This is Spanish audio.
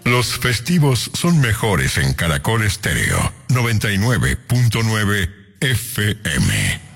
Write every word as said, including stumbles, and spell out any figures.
Los festivos son mejores en Caracol Estéreo noventa y nueve punto nueve F M.